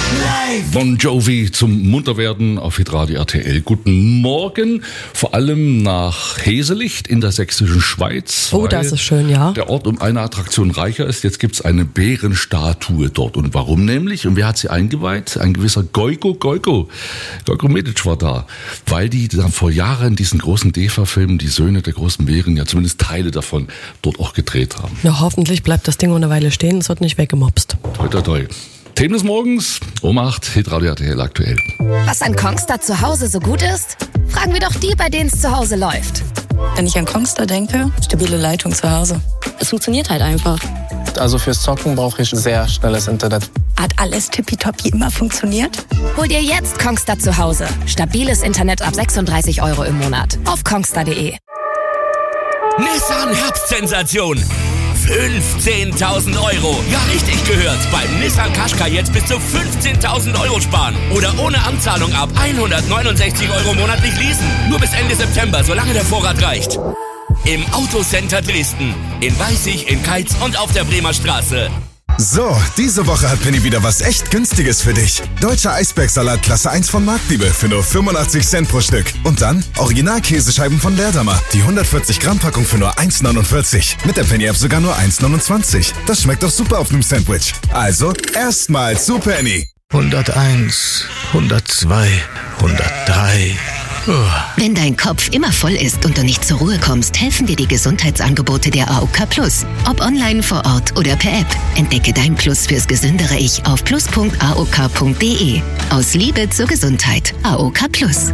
Bon Jovi zum Munterwerden auf Hitradio RTL. Guten Morgen, vor allem nach Heselicht in der sächsischen Schweiz. Oh, das ist schön, ja. Der Ort um eine Attraktion reicher ist. Jetzt gibt's eine Bärenstatue dort. Und warum nämlich? Und wer hat sie eingeweiht? Ein gewisser Gojko Medic war da. Weil die dann vor Jahren diesen großen DEFA-Film, die Söhne der großen Bären, ja zumindest Teile davon dort auch gedreht haben. Na, hoffentlich bleibt das Ding eine Weile stehen, es wird nicht weggemopst. Toi, toi, toi. Themen des Morgens, um 8, Hitradio RTL aktuell. Was an Kongstar zu Hause so gut ist? Fragen wir doch die, bei denen es zu Hause läuft. Wenn ich an Kongstar denke, stabile Leitung zu Hause. Es funktioniert halt einfach. Also fürs Zocken brauche ich sehr schnelles Internet. Hat alles tippitoppi immer funktioniert? Hol dir jetzt Kongstar zu Hause. Stabiles Internet ab 36 € im Monat. Auf kongstar.de. Nissan Herbstsensation. 15.000 €. Ja, richtig gehört. Beim Nissan Qashqai jetzt bis zu 15.000 € sparen. Oder ohne Anzahlung ab 169 € monatlich leasen. Nur bis Ende September, solange der Vorrat reicht. Im Autocenter Dresden. In Weißig, in Keitz und auf der Bremer Straße. So, diese Woche hat Penny wieder was echt Günstiges für dich. Deutscher Eisbergsalat Klasse 1 von Marktliebe für nur 85 Cent pro Stück. Und dann Original-Käsescheiben von Leerdammer. Die 140 Gramm Packung für nur 1,49. Mit der Penny-App sogar nur 1,29. Das schmeckt doch super auf einem Sandwich. Also, erstmal zu Penny. 101, 102, 103... Wenn dein Kopf immer voll ist und du nicht zur Ruhe kommst, helfen dir die Gesundheitsangebote der AOK Plus. Ob online, vor Ort oder per App. Entdecke dein Plus fürs gesündere Ich auf plus.aok.de. Aus Liebe zur Gesundheit. AOK Plus.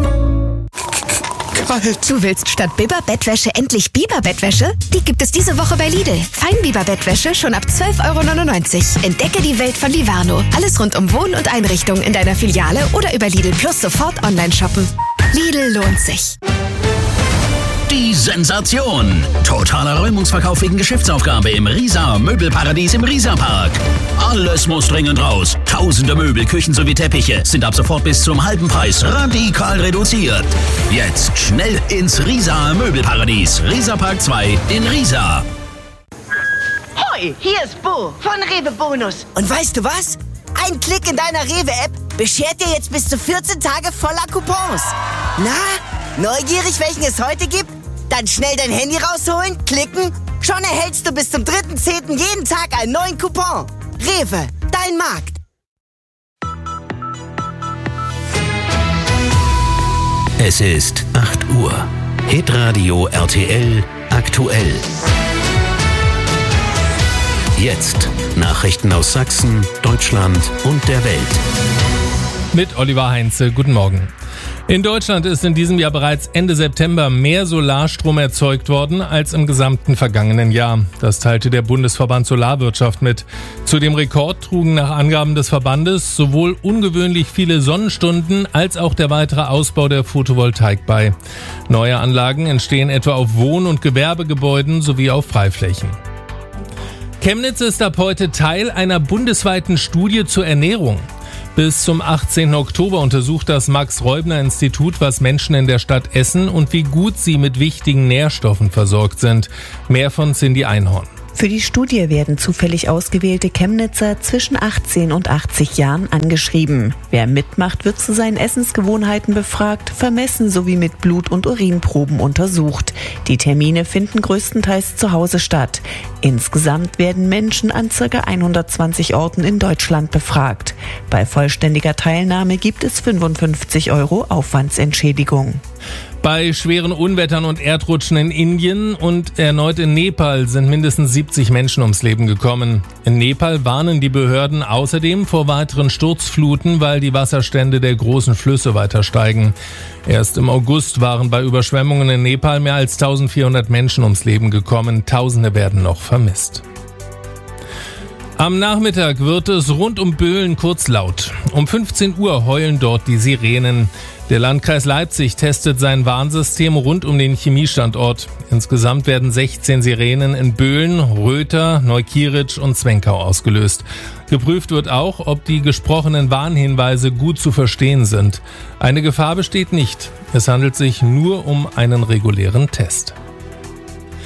Du willst statt Biber-Bettwäsche endlich Biber-Bettwäsche? Die gibt es diese Woche bei Lidl. Fein-Biber-Bettwäsche schon ab 12,99 €. Entdecke die Welt von Livarno. Alles rund um Wohn- und Einrichtung in deiner Filiale oder über Lidl Plus sofort online shoppen. Lidl lohnt sich. Die Sensation. Totaler Räumungsverkauf wegen Geschäftsaufgabe im Riesa Möbelparadies im Riesa-Park. Alles muss dringend raus. Tausende Möbel, Küchen sowie Teppiche sind ab sofort bis zum halben Preis radikal reduziert. Jetzt schnell ins Riesa Möbelparadies. Riesa-Park 2 in Riesa. Hoi, hier ist Bo von Rewe Bonus. Und weißt du was? Ein Klick in deiner Rewe-App beschert dir jetzt bis zu 14 Tage voller Coupons. Na, neugierig, welchen es heute gibt? Dann schnell dein Handy rausholen, klicken. Schon erhältst du bis zum 3.10. jeden Tag einen neuen Coupon. Rewe, dein Markt. Es ist 8 Uhr. Hitradio RTL aktuell. Jetzt Nachrichten aus Sachsen, Deutschland und der Welt. Mit Oliver Heinze, guten Morgen. In Deutschland ist in diesem Jahr bereits Ende September mehr Solarstrom erzeugt worden als im gesamten vergangenen Jahr. Das teilte der Bundesverband Solarwirtschaft mit. Zu dem Rekord trugen nach Angaben des Verbandes sowohl ungewöhnlich viele Sonnenstunden als auch der weitere Ausbau der Photovoltaik bei. Neue Anlagen entstehen etwa auf Wohn- und Gewerbegebäuden sowie auf Freiflächen. Chemnitz ist ab heute Teil einer bundesweiten Studie zur Ernährung. Bis zum 18. Oktober untersucht das Max-Reubner-Institut, was Menschen in der Stadt essen und wie gut sie mit wichtigen Nährstoffen versorgt sind. Mehr von Cindy Einhorn. Für die Studie werden zufällig ausgewählte Chemnitzer zwischen 18 und 80 Jahren angeschrieben. Wer mitmacht, wird zu seinen Essensgewohnheiten befragt, vermessen sowie mit Blut- und Urinproben untersucht. Die Termine finden größtenteils zu Hause statt. Insgesamt werden Menschen an ca. 120 Orten in Deutschland befragt. Bei vollständiger Teilnahme gibt es 55 € Aufwandsentschädigung. Bei schweren Unwettern und Erdrutschen in Indien und erneut in Nepal sind mindestens 70 Menschen ums Leben gekommen. In Nepal warnen die Behörden außerdem vor weiteren Sturzfluten, weil die Wasserstände der großen Flüsse weiter steigen. Erst im August waren bei Überschwemmungen in Nepal mehr als 1400 Menschen ums Leben gekommen. Tausende werden noch vermisst. Am Nachmittag wird es rund um Böhlen kurz laut. Um 15 Uhr heulen dort die Sirenen. Der Landkreis Leipzig testet sein Warnsystem rund um den Chemiestandort. Insgesamt werden 16 Sirenen in Böhlen, Röther, Neukieritsch und Zwenkau ausgelöst. Geprüft wird auch, ob die gesprochenen Warnhinweise gut zu verstehen sind. Eine Gefahr besteht nicht. Es handelt sich nur um einen regulären Test.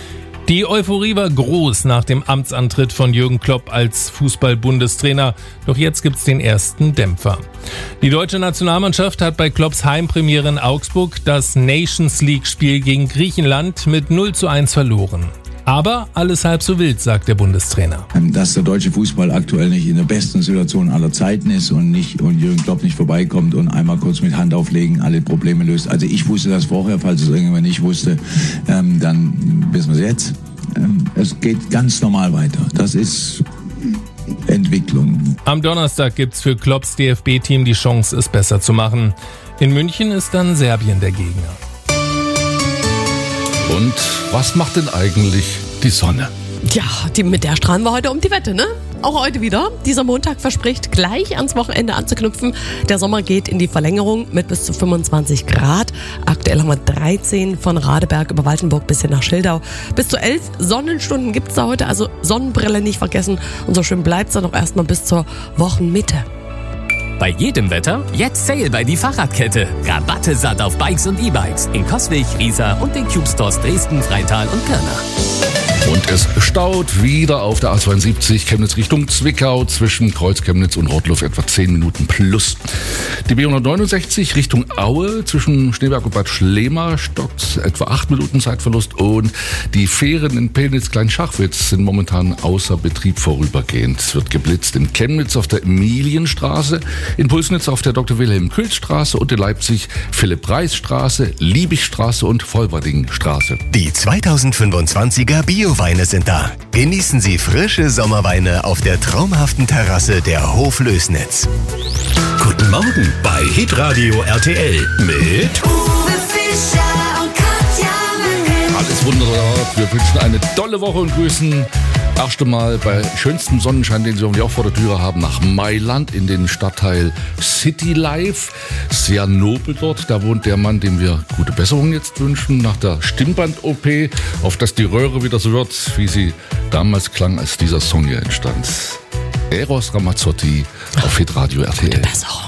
Die Euphorie war groß nach dem Amtsantritt von Jürgen Klopp als Fußball-Bundestrainer. Doch jetzt gibt's den ersten Dämpfer. Die deutsche Nationalmannschaft hat bei Klopps Heimpremiere in Augsburg das Nations-League-Spiel gegen Griechenland mit 0:1 verloren. Aber alles halb so wild, sagt der Bundestrainer. Dass der deutsche Fußball aktuell nicht in der besten Situation aller Zeiten ist und Jürgen Klopp nicht vorbeikommt und einmal kurz mit Hand auflegen alle Probleme löst. Also ich wusste das vorher, falls es irgendjemand nicht wusste, dann wissen wir es jetzt. Es geht ganz normal weiter. Das ist Entwicklung. Am Donnerstag gibt's für Klopps DFB-Team die Chance, es besser zu machen. In München ist dann Serbien der Gegner. Und was macht denn eigentlich die Sonne? Ja, mit der strahlen wir heute um die Wette, ne? Auch heute wieder. Dieser Montag verspricht, gleich ans Wochenende anzuknüpfen. Der Sommer geht in die Verlängerung mit bis zu 25 Grad. Aktuell haben wir 13 von Radeberg über Waltenburg bis hin nach Schildau. Bis zu 11 Sonnenstunden gibt's da heute, also Sonnenbrille nicht vergessen. Und so schön bleibt's dann noch erstmal bis zur Wochenmitte. Bei jedem Wetter jetzt Sale bei die Fahrradkette. Rabatte satt auf Bikes und E-Bikes in Coswig, Riesa und den Cube Stores Dresden, Freital und Pirna. Und es staut wieder auf der A72 Chemnitz Richtung Zwickau zwischen Kreuz Chemnitz und Rottluff etwa 10 Minuten plus. Die B169 Richtung Aue zwischen Schneeberg und Bad Schlema stockt etwa 8 Minuten Zeitverlust und die Fähren in Pelnitz-Kleinschachwitz sind momentan außer Betrieb vorübergehend. Es wird geblitzt in Chemnitz auf der Emilienstraße, in Pulsnitz auf der Dr.Wilhelm-Külz-Straße und in Leipzig Philipp-Reis-Straße, Liebigstraße und Vollbarding-Straße. Die 2025er Bio-Weine sind da. Genießen Sie frische Sommerweine auf der traumhaften Terrasse der Hof Lößnitz. Guten Morgen bei Hitradio RTL mit Uwe Fischer und Katja Mücke. Alles wunderbar. Wir wünschen eine tolle Woche und grüßen erst einmal bei schönstem Sonnenschein, den Sie hoffentlich auch vor der Türe haben, nach Mailand in den Stadtteil City Life. Sehr nobel dort. Da wohnt der Mann, dem wir gute Besserung jetzt wünschen, nach der Stimmband-OP, auf dass die Röhre wieder so wird, wie sie damals klang, als dieser Song hier entstand. Eros Ramazzotti auf Hitradio RTL. Gute Besserung.